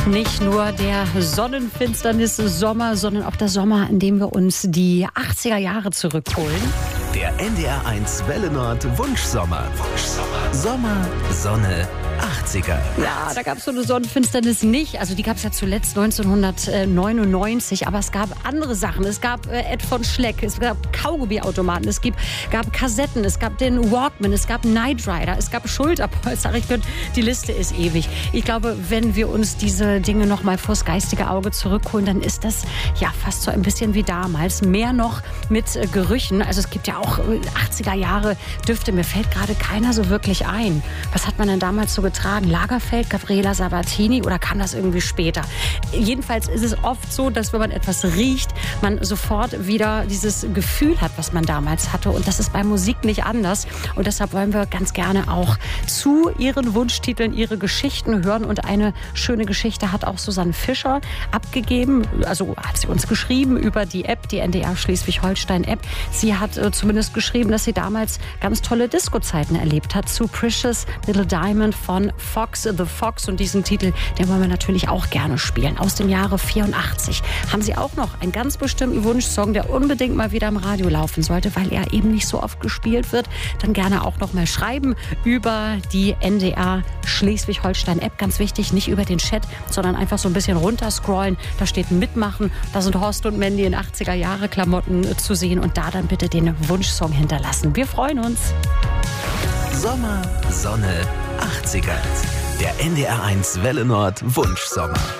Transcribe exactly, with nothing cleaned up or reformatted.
Nicht nur der Sonnenfinsternis Sommer, sondern auch der Sommer, in dem wir uns die achtziger Jahre zurückholen. Der N D R eins Welle Nord Wunschsommer. Wunschsommer. Sommer, Sonne, achtziger. Ja, da gab es so eine Sonnenfinsternis nicht. Also die gab es ja zuletzt neunzehnhundertneunundneunzig. Aber es gab andere Sachen. Es gab äh, Ed von Schleck, es gab Kaugummiautomaten, es gibt, gab Kassetten, es gab den Walkman, es gab Knight Rider, es gab Schulterpolster. Ich könnte, die Liste ist ewig. Ich glaube, wenn wir uns diese Dinge noch mal vors geistige Auge zurückholen, dann ist das ja fast so ein bisschen wie damals. Mehr noch mit äh, Gerüchen. Also es gibt ja auch äh, achtziger Jahre Düfte. Mir fällt gerade keiner so wirklich ein. Was hat man denn damals so getragen? Lagerfeld, Gabriela Sabatini oder kam das irgendwie später? Jedenfalls ist es oft so, dass wenn man etwas riecht, man sofort wieder dieses Gefühl hat, was man damals hatte. Und das ist bei Musik nicht anders. Und deshalb wollen wir ganz gerne auch zu ihren Wunschtiteln ihre Geschichten hören. Und eine schöne Geschichte hat auch Susanne Fischer abgegeben. Also hat sie uns geschrieben über die App, die N D R Schleswig-Holstein-App. Sie hat äh, zumindest geschrieben, dass sie damals ganz tolle Disco-Zeiten erlebt hat zu Precious Little Diamond von Fox the Fox. Und diesen Titel, den wollen wir natürlich auch gerne spielen. Aus dem Jahre vierundachtzig. Haben Sie auch noch einen ganz bestimmten Wunschsong, der unbedingt mal wieder im Radio laufen sollte, weil er eben nicht so oft gespielt wird? Dann gerne auch noch mal schreiben über die N D R Schleswig-Holstein-App. Ganz wichtig, nicht über den Chat, sondern einfach so ein bisschen runterscrollen. Da steht Mitmachen. Da sind Horst und Mandy in achtziger Jahre Klamotten zu sehen. Und da dann bitte den Wunschsong hinterlassen. Wir freuen uns. Sommer, Sonne, achtziger. Der N D R eins Welle Nord Wunschsommer.